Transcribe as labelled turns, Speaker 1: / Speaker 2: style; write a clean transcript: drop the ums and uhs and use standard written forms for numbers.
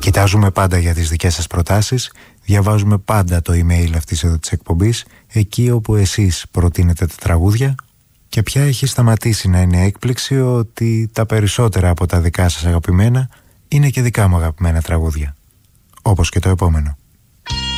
Speaker 1: Κοιτάζουμε πάντα για τις δικές σας προτάσεις, διαβάζουμε πάντα το email αυτής εδώ της εκπομπής, εκεί όπου εσείς προτείνετε τα τραγούδια, και πια έχει σταματήσει να είναι έκπληξη ότι τα περισσότερα από τα δικά σας αγαπημένα είναι και δικά μου αγαπημένα τραγούδια. Όπως και το επόμενο.